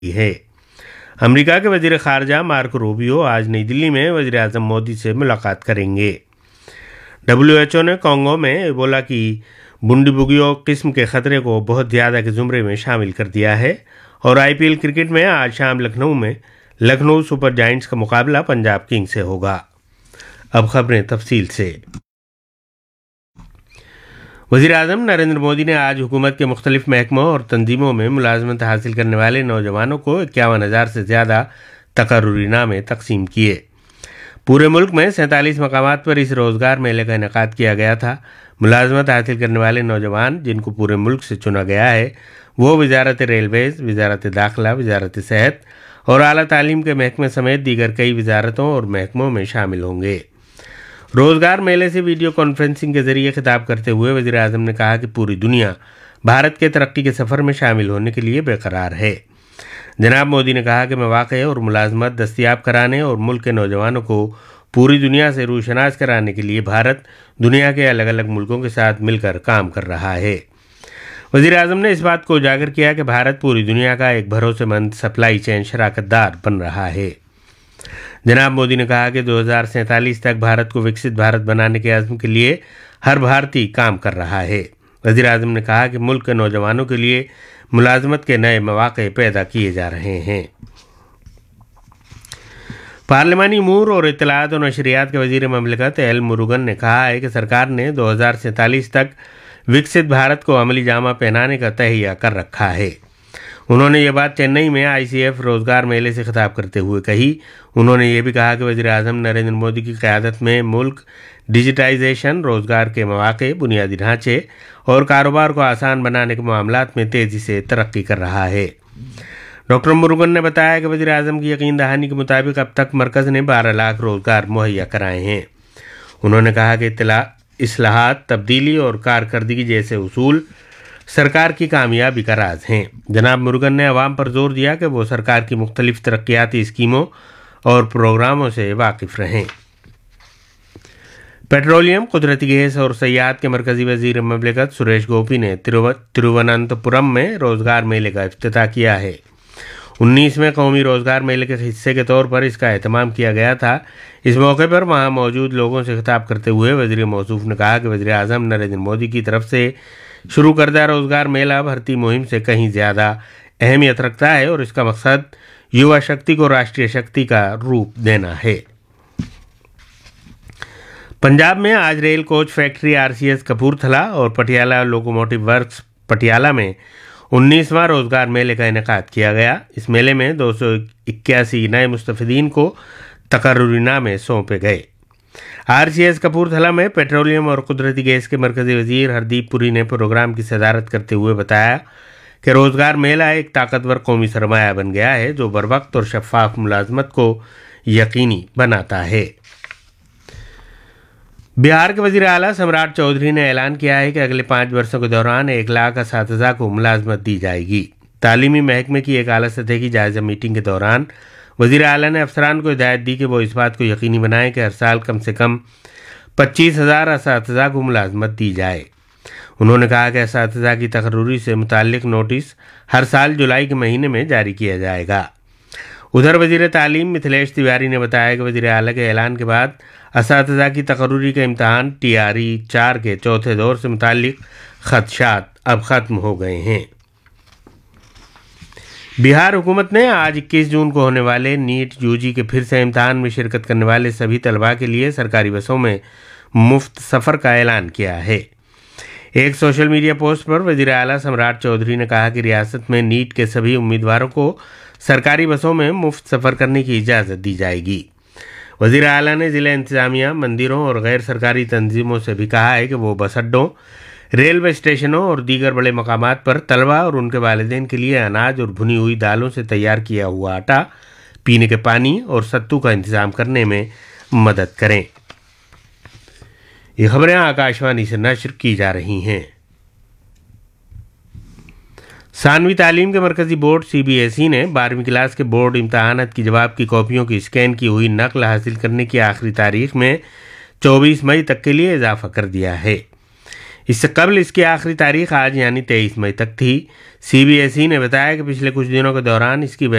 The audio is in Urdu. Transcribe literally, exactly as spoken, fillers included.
ہے۔ امریکہ کے وزیر خارجہ مارکو روبیو آج نئی دلی میں وزیر اعظم مودی سے ملاقات کریں گے۔ ڈبلیو ایچ او نے کانگو میں ایبولا کی بنڈی بگیو قسم کے خطرے کو بہت زیادہ کے زمرے میں شامل کر دیا ہے، اور آئی پی ایل کرکٹ میں آج شام لکھنؤ میں لکھنؤ سپر جائنٹس کا مقابلہ پنجاب کنگ سے ہوگا۔ اب خبریں تفصیل سے۔ وزیر اعظم نریندر مودی نے آج حکومت کے مختلف محکموں اور تنظیموں میں ملازمت حاصل کرنے والے نوجوانوں کو اکیاون ہزار سے زیادہ تقرری نامے تقسیم کیے۔ پورے ملک میں سینتالیس مقامات پر اس روزگار میلے کا انعقاد کیا گیا تھا۔ ملازمت حاصل کرنے والے نوجوان جن کو پورے ملک سے چنا گیا ہے وہ وزارت ریلویز، وزارت داخلہ، وزارت صحت اور اعلیٰ تعلیم کے محکمے سمیت دیگر کئی وزارتوں اور محکموں میں شامل ہوں گے۔ روزگار میلے سے ویڈیو کانفرنسنگ کے ذریعے خطاب کرتے ہوئے وزیر اعظم نے کہا کہ پوری دنیا بھارت کے ترقی کے سفر میں شامل ہونے کے لیے بے قرار ہے۔ جناب مودی نے کہا کہ مواقع اور ملازمت دستیاب کرانے اور ملک کے نوجوانوں کو پوری دنیا سے روشناس کرانے کے لیے بھارت دنیا کے الگ الگ ملکوں کے ساتھ مل کر کام کر رہا ہے۔ وزیر اعظم نے اس بات کو اجاگر کیا کہ بھارت پوری دنیا کا ایک بھروسے مند سپلائی چین شراکت دار بن رہا ہے۔ جناب مودی نے کہا کہ دو ہزار سینتالیس تک بھارت کو وکست بھارت بنانے کے عزم کے لیے ہر بھارتی کام کر رہا ہے۔ وزیر اعظم نے کہا کہ ملک کے نوجوانوں کے لیے ملازمت کے نئے مواقع پیدا کیے جا رہے ہیں۔ پارلیمانی امور اور اطلاعات و نشریات کے وزیر مملکت ایل مروگن نے کہا ہے کہ سرکار نے دو ہزار سینتالیس تک وکست بھارت کو عملی جامہ پہنانے کا تہیہ کر رکھا ہے۔ انہوں نے یہ بات چنئی میں آئی سی ایف روزگار میلے سے خطاب کرتے ہوئے کہی۔ انہوں نے یہ بھی کہا کہ وزیر اعظم نریندر مودی کی قیادت میں ملک ڈیجیٹائزیشن، روزگار کے مواقع، بنیادی ڈھانچے اور کاروبار کو آسان بنانے کے معاملات میں تیزی سے ترقی کر رہا ہے۔ ڈاکٹر مروگن نے بتایا کہ وزیر اعظم کی یقین دہانی کے مطابق اب تک مرکز نے بارہ لاکھ روزگار مہیا کرائے ہیں۔ انہوں نے کہا کہ اطلاع اصلاحات، تبدیلی اور کارکردگی جیسے اصول سرکار کی کامیابی کا راز ہیں۔ جناب مروگن نے عوام پر زور دیا کہ وہ سرکار کی مختلف ترقیاتی اسکیموں اور پروگراموں سے واقف رہیں۔ پیٹرولیم، قدرتی گیس اور سیاحت کے مرکزی وزیر مملکت سریش گوپی نے ترووننتپورم میں روزگار میلے کا افتتاح کیا ہے۔ انیسویں قومی روزگار میلے کے حصے کے طور پر اس کا اہتمام کیا گیا تھا۔ اس موقع پر وہاں موجود لوگوں سے خطاب کرتے ہوئے وزیر موصوف نے کہا کہ وزیر اعظم نریندر مودی کی طرف سے شروع کردہ روزگار میلہ بھرتی مہم سے کہیں زیادہ اہمیت رکھتا ہے اور اس کا مقصد یووا شکتی کو راشٹریہ شکتی کا روپ دینا ہے۔ پنجاب میں آج rail coach factory R C S Kapurthala اور پٹیالہ لوکوموٹیو ورکس پٹیالہ میں انیسواں روزگار میلے کا انعقاد کیا گیا۔ اس میلے میں دو سو اکیاسی نئے مستفیدین کو تقرری نامے سونپے گئے۔ آر سی ایس کپورتھلا میں پیٹرولیم اور قدرتی گیس کے مرکزی وزیر ہردیپ پوری نے پروگرام کی صدارت کرتے ہوئے بتایا کہ روزگار میلہ ایک طاقتور قومی سرمایہ بن گیا ہے جو بروقت اور شفاف ملازمت کو یقینی بناتا ہے۔ بہار کے وزیر اعلیٰ سمراٹ چودھری نے اعلان کیا ہے کہ اگلے پانچ برسوں کے دوران ایک لاکھ اساتذہ کو ملازمت دی جائے گی۔ تعلیمی محکمے کی ایک اعلیٰ سطح کی جائزہ میٹنگ کے دوران وزیر اعلیٰ نے افسران کو ہدایت دی کہ وہ اس بات کو یقینی بنائیں کہ ہر سال کم سے کم پچیس ہزار اساتذہ کو ملازمت دی جائے۔ انہوں نے کہا کہ اساتذہ کی تقرری سے متعلق نوٹس ہر سال جولائی کے مہینے میں جاری کیا جائے گا۔ ادھر وزیر تعلیم متھلیش تیواری نے بتایا کہ وزیر اعلیٰ کے اعلان کے بعد اساتذہ کی تقرری کے امتحان ٹی آر ای چار کے چوتھے دور سے متعلق خدشات اب ختم ہو گئے ہیں۔ بہار حکومت نے آج اکیس جون کو ہونے والے نیٹ یو جی کے پھر سے امتحان میں شرکت کرنے والے سبھی طلباء کے لیے سرکاری بسوں میں مفت سفر کا اعلان کیا ہے۔ ایک سوشل میڈیا پوسٹ پر وزیر اعلیٰ سمراٹ چودھری نے کہا کہ ریاست میں نیٹ کے سبھی امیدواروں کو سرکاری بسوں میں مفت سفر کرنے کی اجازت دی جائے گی۔ وزیر اعلیٰ نے ضلع انتظامیہ، مندروں اور غیر سرکاری تنظیموں سے بھی کہا ہے کہ وہ بس اڈوں، ریلوے اسٹیشنوں اور دیگر بڑے مقامات پر طلباء اور ان کے والدین کے لیے اناج اور بھنی ہوئی دالوں سے تیار کیا ہوا آٹا، پینے کے پانی اور ستو کا انتظام کرنے میں مدد کریں۔ یہ خبریں آکاشوانی سے نشر کی جا رہی ہیں۔ ثانوی تعلیم کے مرکزی board C B S E نے بارہویں کلاس کے بورڈ امتحانات کی جواب کی کاپیوں کی اسکین کی ہوئی نقل حاصل کرنے کی آخری تاریخ میں چوبیس مئی تک کے لیے اضافہ کر دیا ہے۔ اس سے قبل اس کی آخری تاریخ آج یعنی تیئیس مئی تک تھی۔ سی بی ایس ای نے بتایا کہ پچھلے کچھ دنوں کے دوران اس کی